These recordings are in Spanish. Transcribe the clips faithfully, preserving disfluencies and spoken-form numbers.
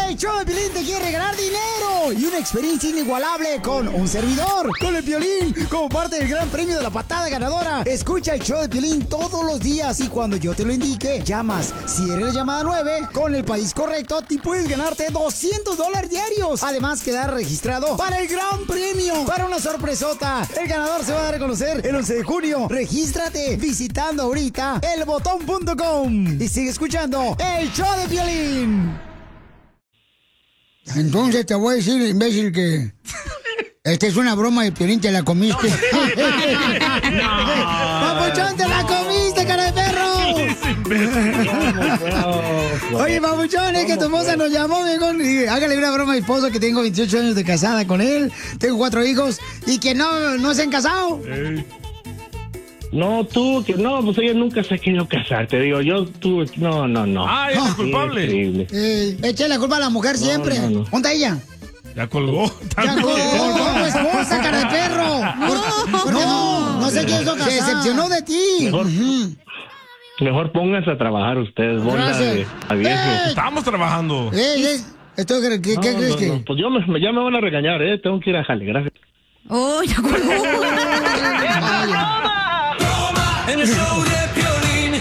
El show de Piolín te quiere regalar dinero y una experiencia inigualable con un servidor, con el Piolín, como parte del gran premio de la patada ganadora. Escucha el show de Piolín todos los días y cuando yo te lo indique, llamas. Si eres la llamada nueve, con el país correcto, te puedes ganarte doscientos dólares diarios. Además, quedar registrado para el gran premio, para una sorpresota. El ganador se va a dar a conocer el once de junio. Regístrate visitando ahorita el botón punto com y sigue escuchando el show de Piolín. Entonces te voy a decir, imbécil, que esta es una broma de Piolín, te la comiste. ¡Papuchón, te la comiste, cara de perro! Oye, Papuchón, es que tu esposa nos llamó, mejor, y hágale una broma a mi esposo, que tengo veintiocho años de casada con él, tengo cuatro hijos, y que no, no se han casado. Hey. No, tú, que no, pues ella nunca se ha querido casar, te digo, yo, tú, no, no, no. Ah, ella es culpable. Eh, eche la culpa a la mujer siempre. No, no, no. ¿Dónde está ella? Ya colgó. Ya colgó tu esposa, cara de perro. No, no, no se quiso casar. Se decepcionó de ti. Mejor, uh-huh. mejor pónganse a trabajar ustedes, bola de a viejo. Eh, Estamos trabajando. Eh, eh. Esto, ¿Qué, qué no, crees no, que? No, pues yo me, ya me van a regañar, ¿eh? Tengo que ir a jale, gracias. ¡Oh, ya colgó! En el show de Piolín.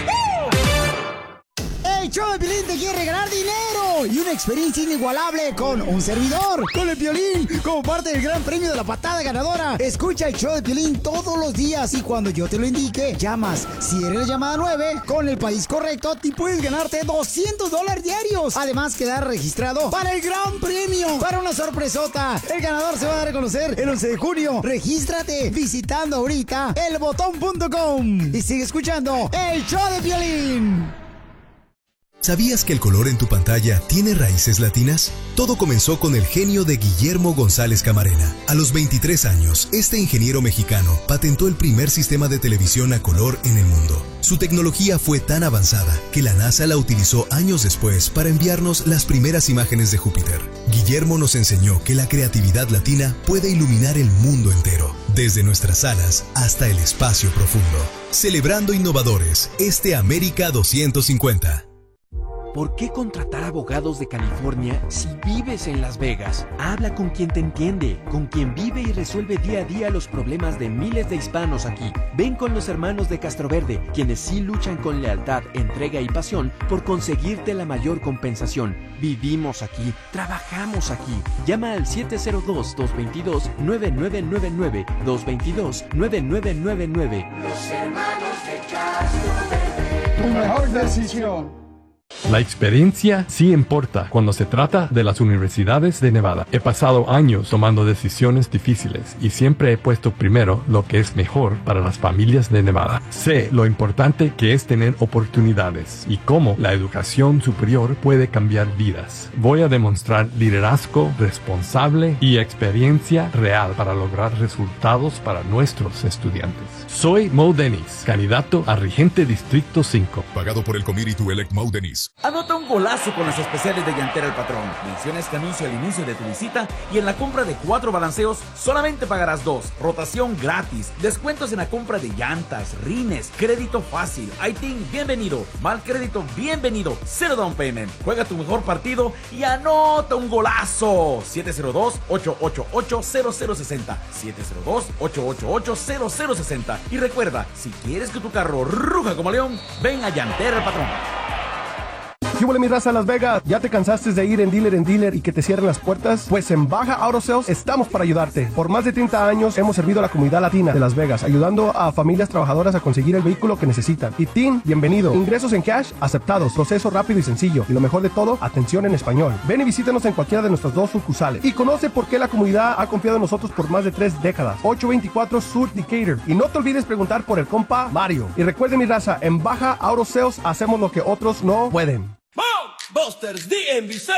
El show de Piolín te quiere regalar dinero y una experiencia inigualable con un servidor, con el Piolín, como parte del gran premio de la patada ganadora. Escucha el show de Piolín todos los días y cuando yo te lo indique, llamas. Si eres la llamada nueve, con el país correcto, te puedes ganarte doscientos dólares diarios. Además, quedar registrado para el gran premio, para una sorpresota. El ganador se va a dar a conocer el once de junio. Regístrate visitando ahorita el botón punto com y sigue escuchando el show de Piolín. ¿Sabías que el color en tu pantalla tiene raíces latinas? Todo comenzó con el genio de Guillermo González Camarena. A los veintitrés años, este ingeniero mexicano patentó el primer sistema de televisión a color en el mundo. Su tecnología fue tan avanzada que la NASA la utilizó años después para enviarnos las primeras imágenes de Júpiter. Guillermo nos enseñó que la creatividad latina puede iluminar el mundo entero, desde nuestras salas hasta el espacio profundo. Celebrando innovadores, este América doscientos cincuenta. ¿Por qué contratar abogados de California si vives en Las Vegas? Habla con quien te entiende, con quien vive y resuelve día a día los problemas de miles de hispanos aquí. Ven con los hermanos de Castroverde, quienes sí luchan con lealtad, entrega y pasión por conseguirte la mayor compensación. Vivimos aquí, trabajamos aquí. Llama al siete cero dos, dos dos dos, nueve nueve nueve nueve, dos dos dos, nueve nueve nueve nueve. Los hermanos de Castroverde. Tu mejor decisión. La experiencia sí importa cuando se trata de las universidades de Nevada. He pasado años tomando decisiones difíciles y siempre he puesto primero lo que es mejor para las familias de Nevada. Sé lo importante que es tener oportunidades y cómo la educación superior puede cambiar vidas. Voy a demostrar liderazgo responsable y experiencia real para lograr resultados para nuestros estudiantes. Soy Mo Dennis, candidato a regente Distrito cinco. Pagado por el Committee to Elect Mo Dennis. Anota un golazo con las especiales de Llantera El Patrón. Menciona este anuncio al inicio de tu visita y en la compra de cuatro balanceos solamente pagarás dos. Rotación gratis. Descuentos en la compra de llantas, rines, crédito fácil. I T I N, bienvenido. Mal crédito, bienvenido. Cero down payment. Juega tu mejor partido y anota un golazo. siete cero dos, ocho ocho ocho, cero cero seis cero. siete cero dos, ocho ocho ocho, cero cero seis cero. Y recuerda, si quieres que tu carro ruja como león, ven a Llantera El Patrón. ¿Qué huele mi raza Las Vegas? ¿Ya te cansaste de ir en dealer en dealer y que te cierren las puertas? Pues en Baja Auto Sales estamos para ayudarte. Por más de treinta años hemos servido a la comunidad latina de Las Vegas, ayudando a familias trabajadoras a conseguir el vehículo que necesitan. Y Team, bienvenido. Ingresos en cash aceptados, proceso rápido y sencillo. Y lo mejor de todo, atención en español. Ven y visítanos en cualquiera de nuestras dos sucursales. Y conoce por qué la comunidad ha confiado en nosotros por más de tres décadas. ocho veinticuatro Sur Decatur. Y no te olvides preguntar por el compa Mario. Y recuerde mi raza, en Baja Auto Sales hacemos lo que otros no pueden. Busters D M V